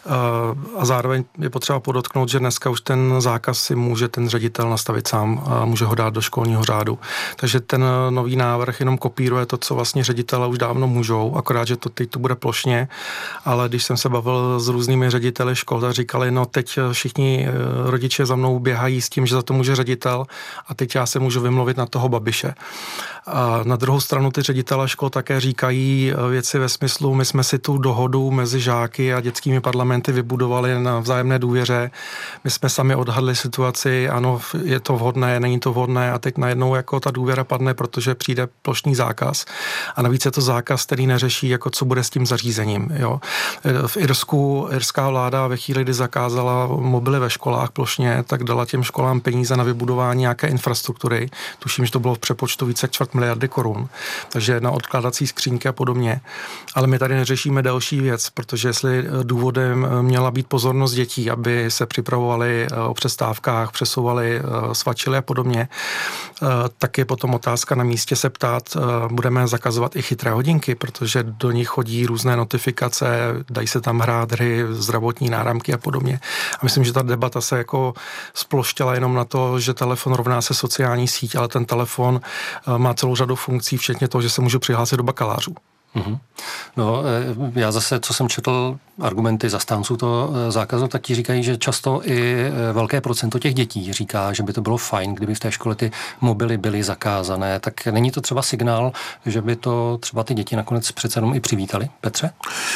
A zároveň je potřeba podotknout, že dneska už ten zákaz si může ten ředitel nastavit sám a může ho dát do školního řádu. Takže ten nový návrh jenom kopíruje to, co vlastně ředitele už dávno můžou, akorát, že to teď tu bude plošně, ale když jsem se bavil s různými řediteli škol, tak říkali, no teď všichni rodiče za mnou běhají s tím, že za to může ředitel a teď já se můžu vymluvit na toho Babiše. A na druhou stranu ty ředitelé škol také říkají věci ve smyslu, my jsme si tu dohodu mezi žáky a dětskými parlamenty vybudovali na vzájemné důvěře. My jsme sami odhadli situaci, ano, je to vhodné, není to vhodné a teď najednou jako ta důvěra padne, protože přijde plošný zákaz. A navíc je to zákaz, který neřeší, jako co bude s tím zařízením. Jo. V Irsku irská vláda ve chvíli, kdy zakázala mobily ve školách plošně, tak dala těm školám peníze na vybudování nějaké infrastruktury. Tuším, že to bylo v přepočtu více jak 250 miliardy korun. Takže na odkládací skřínky a podobně. Ale my tady neřešíme další věc, protože jestli důvodem měla být pozornost dětí, aby se připravovali o přestávkách, přesouvali, svačili a podobně, tak je potom otázka na místě se ptát, budeme zakazovat i chytré hodinky, protože do nich chodí různé notifikace, dají se tam hrát hry, zdravotní náramky a podobně. A myslím, že ta debata se jako sploštěla jenom na to, že telefon rovná se sociální síť, ale ten telefon má celou řadu funkcí, včetně toho, že se můžu přihlásit do bakalářů. Mm-hmm. No, já zase, co jsem četl argumenty zastánců toho zákazu, tak ti říkají, že často i velké procento těch dětí říká, že by to bylo fajn, kdyby v té škole ty mobily byly zakázané. Tak není to třeba signál, že by to třeba ty děti nakonec přece jenom i přivítali? Petře?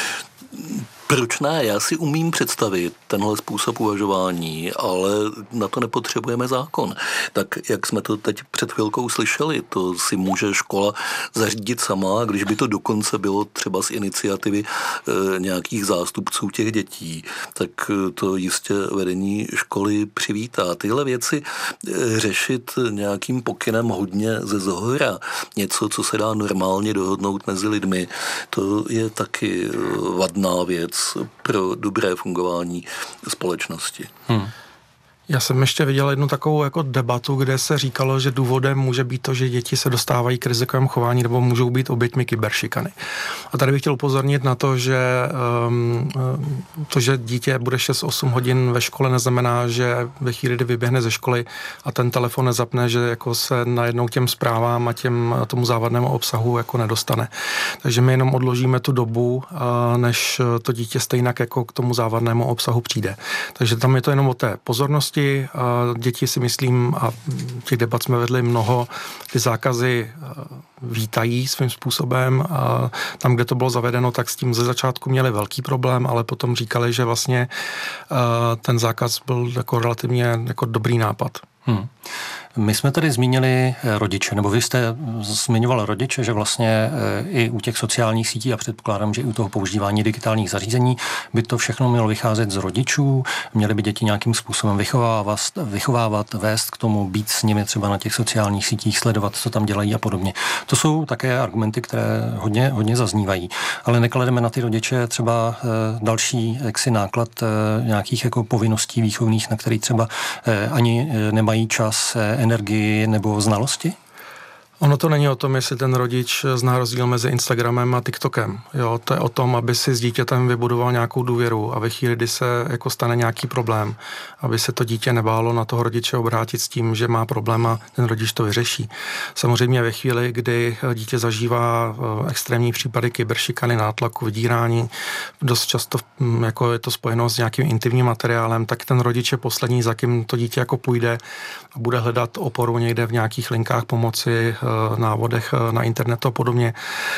Proč ne? Já si umím představit tenhle způsob uvažování, ale na to nepotřebujeme zákon. Tak, jak jsme to teď před chvilkou slyšeli, to si může škola zařídit sama, když by to dokonce bylo třeba z iniciativy nějakých zástupců těch dětí, tak to jistě vedení školy přivítá. Tyhle věci řešit nějakým pokynem hodně ze zhora, něco, co se dá normálně dohodnout mezi lidmi, to je taky vadná věc pro dobré fungování společnosti. Já jsem ještě viděl jednu takovou jako debatu, kde se říkalo, že důvodem může být to, že děti se dostávají k rizikovému chování nebo můžou být oběťmi kyberšikany. A tady bych chtěl upozornit na to, že dítě bude 6-8 hodin ve škole, neznamená, že ve chvíli, kdy vyběhne ze školy a ten telefon nezapne, že jako se najednou těm zprávám a tomu závadnému obsahu jako nedostane. Takže my jenom odložíme tu dobu, než to dítě stejně jako k tomu závadnému obsahu přijde. Takže tam je to jenom o té pozornosti. Děti si myslím, a těch debat jsme vedli mnoho, ty zákazy vítají svým způsobem. Tam, kde to bylo zavedeno, tak s tím ze začátku měli velký problém, ale potom říkali, že vlastně ten zákaz byl jako relativně jako dobrý nápad. My jsme tady zmínili rodiče, nebo vy jste zmiňoval rodiče, že vlastně i u těch sociálních sítí a předpokládám, že i u toho používání digitálních zařízení by to všechno mělo vycházet z rodičů, měly by děti nějakým způsobem vychovávat, vést k tomu, být s nimi třeba na těch sociálních sítích, sledovat, co tam dělají a podobně. To jsou také argumenty, které hodně zaznívají, ale neklademe na ty rodiče třeba další jaksi náklad nějakých jako povinností výchovných, na který třeba ani nemají čas, energii nebo znalosti? Ono to není o tom, jestli ten rodič zná rozdíl mezi Instagramem a TikTokem. Jo, to je o tom, aby si s dítětem vybudoval nějakou důvěru a ve chvíli, kdy se jako stane nějaký problém, aby se to dítě nebálo na toho rodiče obrátit s tím, že má problém a ten rodič to vyřeší. Samozřejmě ve chvíli, kdy dítě zažívá extrémní případy kyberšikany, nátlaku, vydírání, dost často jako je to spojeno s nějakým intimním materiálem, tak ten rodič je poslední, za kým to dítě jako půjde a bude hledat oporu někde v nějakých linkách pomoci, návodech na internetu a podobně.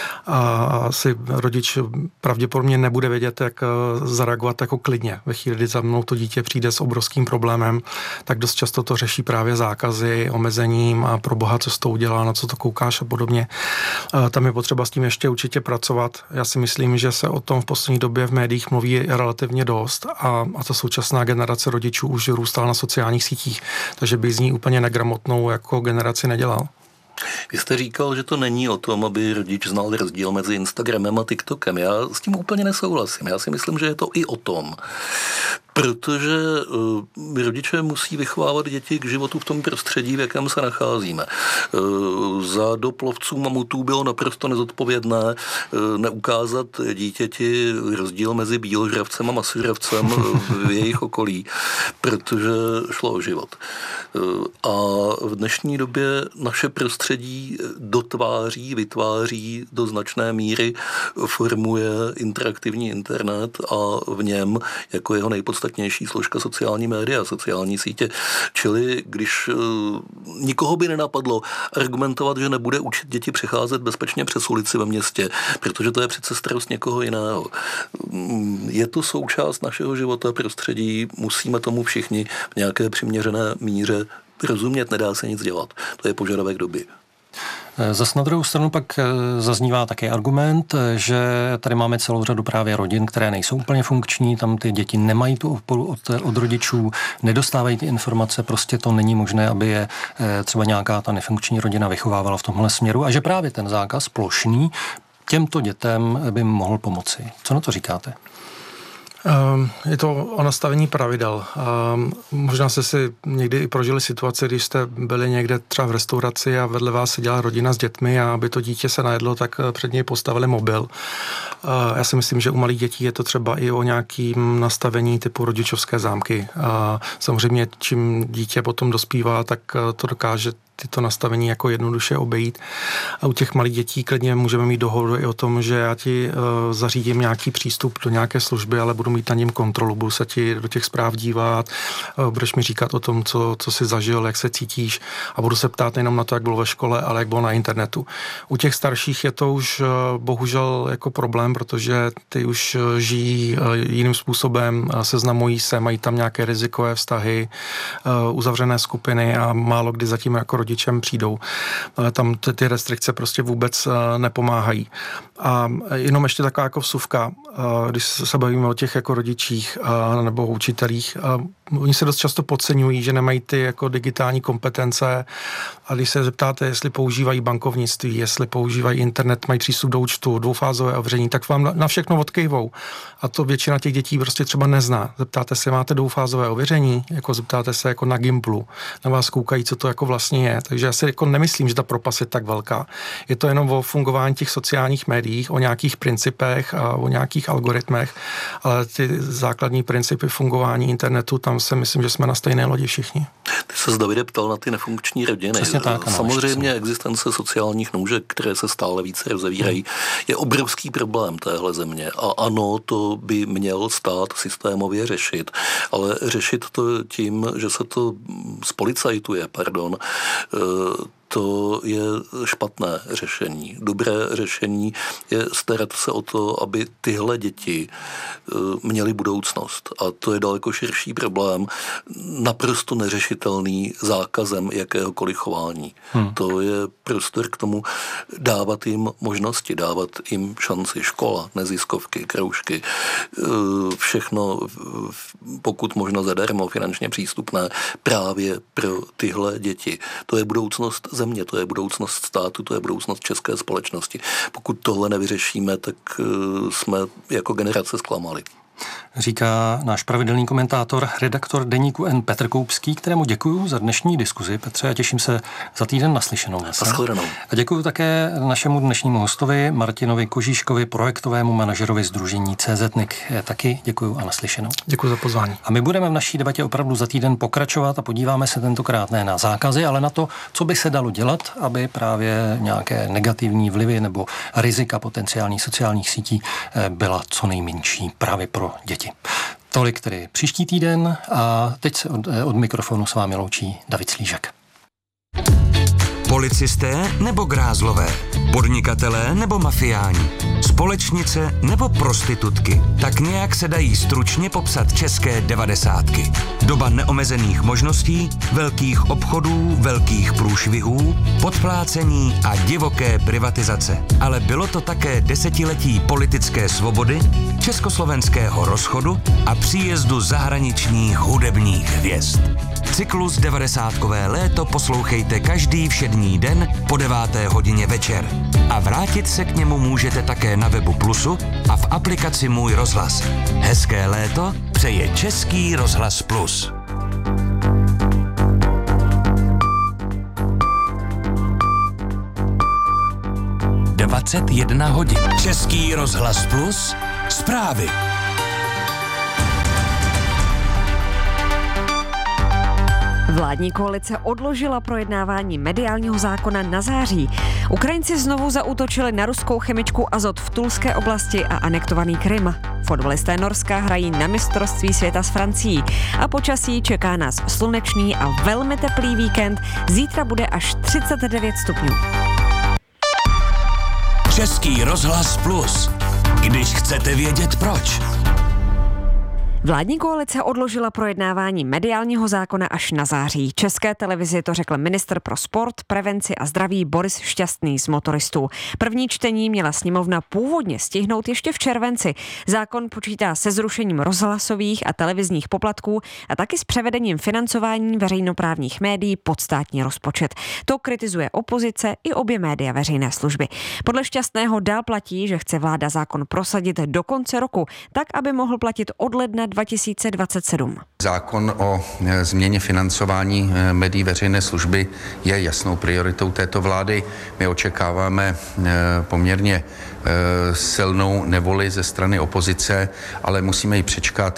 A asi rodič pravděpodobně nebude vědět, jak zareagovat jako klidně. Ve chvíli, kdy za mnou to dítě přijde s obrovským problémem, tak dost často to řeší právě zákazy, omezením a pro boha, co s to udělá, na co to koukáš a podobně. Tam je potřeba s tím ještě určitě pracovat. Já si myslím, že se o tom v poslední době v médiích mluví relativně dost a ta současná generace rodičů už růstala na sociálních sítích, takže by z ní úplně negramotnou jako generaci nedělal. Vy jste říkal, že to není o tom, aby rodič znal rozdíl mezi Instagramem a TikTokem. Já s tím úplně nesouhlasím. Já si myslím, že je to i o tom. Protože rodiče musí vychovávat děti k životu v tom prostředí, v jakém se nacházíme. Za dob lovců mamutů bylo naprosto nezodpovědné neukázat dítěti rozdíl mezi bíložravcem a masožravcem v jejich okolí, protože šlo o život. A v dnešní době naše prostředí vytváří do značné míry, formuje interaktivní internet a v něm jako jeho nejpodstatnější složka sociální média, sociální sítě. Čili když nikoho by nenapadlo argumentovat, že nebude učit děti přecházet bezpečně přes ulici ve městě, protože to je přece starost někoho jiného. Je to součást našeho života, prostředí, musíme tomu všichni v nějaké přiměřené míře rozumět, nedá se nic dělat. To je požadavek doby. Zas na druhou stranu pak zaznívá také argument, že tady máme celou řadu právě rodin, které nejsou úplně funkční, tam ty děti nemají tu oporu od rodičů, nedostávají ty informace, prostě to není možné, aby je třeba nějaká ta nefunkční rodina vychovávala v tomhle směru a že právě ten zákaz plošný těmto dětem by mohl pomoci. Co na to říkáte? Je to o nastavení pravidel. Možná jste si někdy i prožili situaci, když jste byli někde třeba v restauraci a vedle vás seděla rodina s dětmi a aby to dítě se najedlo, tak před něj postavili mobil. Já si myslím, že u malých dětí je to třeba i o nějakým nastavení typu rodičovské zámky. Samozřejmě, čím dítě potom dospívá, tak to dokáže tyto nastavení jako jednoduše obejít. A u těch malých dětí klidně můžeme mít dohodu i o tom, že já ti zařídím nějaký přístup do nějaké služby, ale budu mít na něm kontrolu, budu se ti do těch zpráv dívat, budeš mi říkat o tom, co jsi zažil, jak se cítíš a budu se ptát nejenom na to, jak bylo ve škole, ale jak bylo na internetu. U těch starších je to už bohužel jako problém, protože ty už žijí jiným způsobem, seznamují se, mají tam nějaké rizikové vztahy, uzavřené skupiny a málo kdy zatím jako rodičem přijdou. Tam ty restrikce prostě vůbec nepomáhají. A jenom ještě taková jako vsuvka, když se bavíme o těch jako rodičích nebo učitelích, oni se dost často podceňují, že nemají ty jako digitální kompetence a když se zeptáte, jestli používají bankovnictví, jestli používají internet, mají přístup do účtu, dvoufázové otevření, tak vám na všechno odkejvou. A to většina těch dětí prostě třeba nezná. Zeptáte se, máte dvoufázové ověření, jako zeptáte se jako na Gimplu, na vás koukají, co to jako vlastně je. Takže já si jako nemyslím, že ta propast je tak velká. Je to jenom o fungování těch sociálních médií, o nějakých principech a o nějakých algoritmech, ale ty základní principy fungování internetu, tam si myslím, že jsme na stejné lodi všichni. Ty se Davide ptal na ty nefunkční rodiny. Tak, samozřejmě existence sociálních nůžek, které se stále více rozevírají, je obrovský problém téhle země. A ano, to by měl stát systémově řešit, ale řešit to tím, že se to zpolicajtuje, to je špatné řešení. Dobré řešení je starat se o to, aby tyhle děti měly budoucnost. A to je daleko širší problém, naprosto neřešitelný zákazem jakéhokoliv chování. To je prostor k tomu dávat jim možnosti, dávat jim šanci. Škola, neziskovky, kroužky, všechno pokud možno zadarmo, finančně přístupné právě pro tyhle děti. To je budoucnost země, to je budoucnost státu, to je budoucnost české společnosti. Pokud tohle nevyřešíme, tak jsme jako generace zklamali. Říká náš pravidelný komentátor, redaktor deníku N Petr Koupský, kterému děkuju za dnešní diskuzi. Petře, a těším se za týden naslyšenou. A děkuju také našemu dnešnímu hostovi Martinovi Kožíškovi, projektovému manažerovi sdružení CZ.NIC. Taky děkuju a naslyšenou. Děkuji za pozvání. A my budeme v naší debatě opravdu za týden pokračovat a podíváme se tentokrát ne na zákazy, ale na to, co by se dalo dělat, aby právě nějaké negativní vlivy nebo rizika potenciálních sociálních sítí byla co nejmenší právě pro děti. Tolik tedy příští týden a teď se od mikrofonu s vámi loučí David Slížek. Policisté nebo grázlové? Podnikatelé nebo mafiáni? Společnice nebo prostitutky? Tak nějak se dají stručně popsat české 90. Doba neomezených možností, velkých obchodů, velkých průšvihů, podplácení a divoké privatizace. Ale bylo to také desetiletí politické svobody, československého rozchodu a příjezdu zahraničních hudebních hvězd. Cyklus 90kové léto poslouchejte každý všední den po 9. hodině večer. A vrátit se k němu můžete také na webu Plusu a v aplikaci Můj rozhlas. Hezké léto přeje Český rozhlas Plus. hodin. Český rozhlas Plus. Zprávy. Vládní koalice odložila projednávání mediálního zákona na září. Ukrajinci znovu zaútočili na ruskou chemičku Azot v Tulské oblasti a anektovaný Krym. Fotbalisté Norska hrají na mistrovství světa s Francií a počasí čeká nás slunečný a velmi teplý víkend. Zítra bude až 39 stupňů. Český rozhlas Plus. Když chcete vědět proč. Vládní koalice odložila projednávání mediálního zákona až na září. České televizi to řekl ministr pro sport, prevenci a zdraví Boris Šťastný z Motoristů. První čtení měla sněmovna původně stihnout ještě v červenci. Zákon počítá se zrušením rozhlasových a televizních poplatků a taky s převedením financování veřejnoprávních médií pod státní rozpočet. To kritizuje opozice i obě média veřejné služby. Podle Šťastného dál platí, že chce vláda zákon prosadit do konce roku, tak aby mohl platit od ledna 2027. Zákon o změně financování médií veřejné služby je jasnou prioritou této vlády. My očekáváme poměrně silnou nevoli ze strany opozice, ale musíme ji přečkat.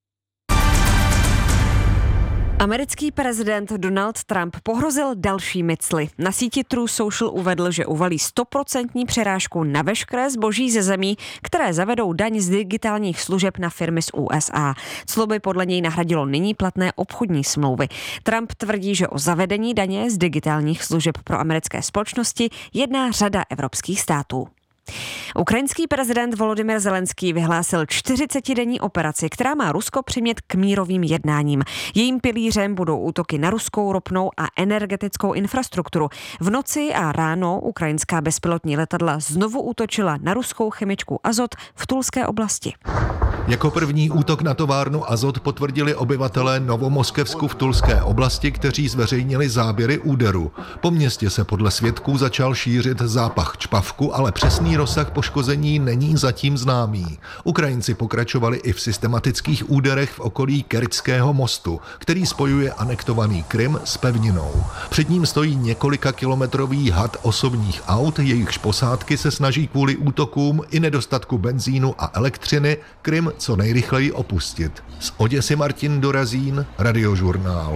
Americký prezident Donald Trump pohrozil dalšími cly. Na síti Truth Social uvedl, že uvalí 100% přerážku na veškeré zboží ze zemí, které zavedou daň z digitálních služeb na firmy z USA. Clo by podle něj nahradilo nyní platné obchodní smlouvy. Trump tvrdí, že o zavedení daně z digitálních služeb pro americké společnosti jedná řada evropských států. Ukrajinský prezident Volodymyr Zelenský vyhlásil 40denní operaci, která má Rusko přimět k mírovým jednáním. Jejím pilířem budou útoky na ruskou ropnou a energetickou infrastrukturu. V noci a ráno ukrajinská bezpilotní letadla znovu útočila na ruskou chemičku Azot v Tulské oblasti. Jako první útok na továrnu Azot potvrdili obyvatelé Novomoskevsku v Tulské oblasti, kteří zveřejnili záběry úderu. Po městě se podle svědků začal šířit zápach čpavku, ale přesný rozsah poškození není zatím známý. Ukrajinci pokračovali i v systematických úderech v okolí Kerčského mostu, který spojuje anektovaný Krym s pevninou. Před ním stojí několika kilometrový had osobních aut, jejichž posádky se snaží kvůli útokům i nedostatku benzínu a elektřiny Krym co nejrychleji opustit. Z Oděsy Martin Dorazín, Radiožurnál.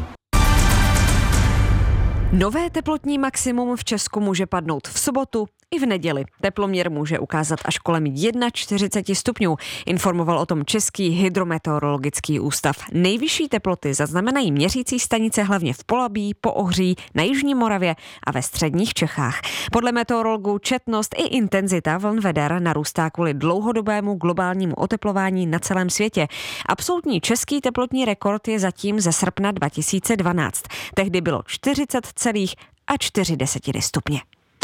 Nové teplotní maximum v Česku může padnout v sobotu i v neděli. Teploměr může ukázat až kolem 41 stupňů, informoval o tom Český hydrometeorologický ústav. Nejvyšší teploty zaznamenají měřící stanice hlavně v Polabí, Poohří, na jižní Moravě a ve středních Čechách. Podle meteorologů četnost i intenzita vln veder narůstá kvůli dlouhodobému globálnímu oteplování na celém světě. Absolutní český teplotní rekord je zatím ze srpna 2012. Tehdy bylo 40,4 stupně.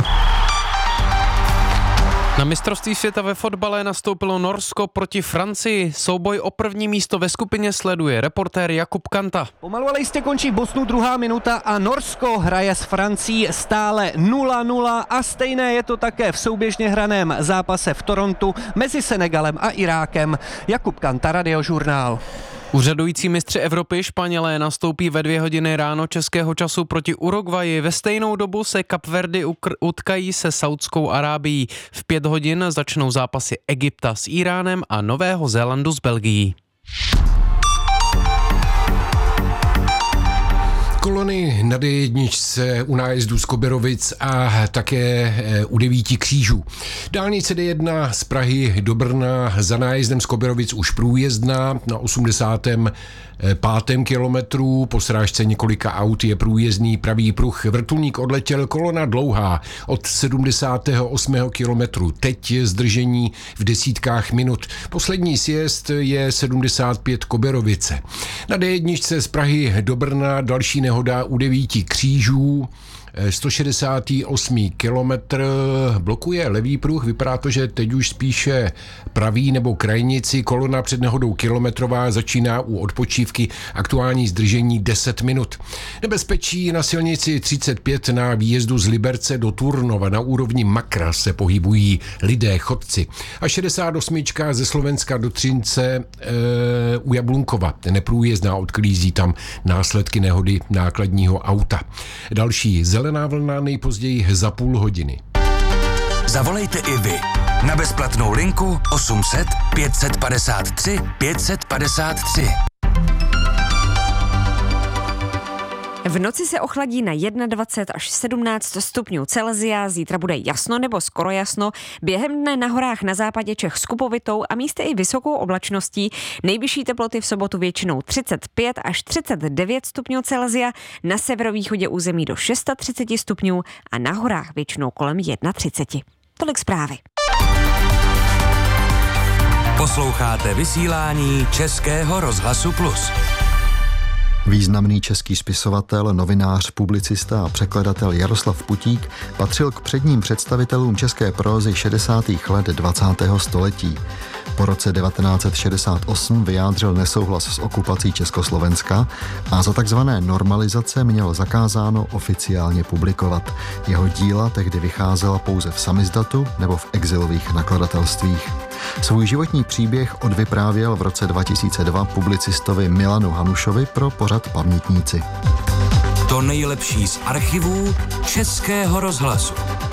Na mistrovství světa ve fotbale nastoupilo Norsko proti Francii. Souboj o první místo ve skupině sleduje reportér Jakub Kanta. Pomalu ale jistě končí v Bosnu 2. minuta a Norsko hraje s Francií stále 0-0 a stejné je to také v souběžně hraném zápase v Torontu mezi Senegalem a Irákem. Jakub Kanta, Radiožurnál. Úřadující mistři Evropy Španělé nastoupí ve 2 hodiny ráno českého času proti Uruguayi. Ve stejnou dobu se Kapverdy utkají se Saudskou Arábií. V 5 hodin začnou zápasy Egypta s Íránem a Nového Zélandu s Belgií. Kolony na D1 u nájezdu z Kobyrovic a také u 9 křížů. Dálnice D1 z Prahy do Brna za nájezdem z Kobyrovic už průjezdná na 85. kilometru. Po srážce několika aut je průjezdný pravý pruh. Vrtulník odletěl, kolona dlouhá od 78. kilometru. Teď je zdržení v desítkách minut. Poslední sjezd je 75 Kobyrovice. Na D1 z Prahy do Brna další nehoda u 9 křížů. 168. kilometr blokuje levý pruh, vypadá to, že teď už spíše pravý nebo krajnici, kolona před nehodou kilometrová začíná u odpočívky, aktuální zdržení 10 minut. Nebezpečí na silnici 35 na výjezdu z Liberce do Turnova na úrovni Makra se pohybují lidé, chodci. A 68. ze Slovenska do Třince u Jablunkova, neprůjezdná, odklízí tam následky nehody nákladního auta. Další zelená vlna nejpozději za půl hodiny. Zavolejte i vy na bezplatnou linku 800 553 553. V noci se ochladí na 21 až 17 stupňů Celsia, zítra bude jasno nebo skoro jasno, během dne na horách na západě Čech s kupovitou a místy i vysokou oblačností, nejvyšší teploty v sobotu většinou 35 až 39 stupňů Celsia, na severovýchodě území do 630 stupňů a na horách většinou kolem 31. Tolik zprávy. Posloucháte vysílání Českého rozhlasu Plus. Významný český spisovatel, novinář, publicista a překladatel Jaroslav Putík patřil k předním představitelům české prózy 60. let 20. století. Po roce 1968 vyjádřil nesouhlas s okupací Československa a za takzvané normalizace měl zakázáno oficiálně publikovat. Jeho díla tehdy vycházela pouze v samizdatu nebo v exilových nakladatelstvích. Svůj životní příběh odvyprávěl v roce 2002 publicistovi Milanu Hanušovi pro pořad Pamětníci. To nejlepší z archivů Českého rozhlasu.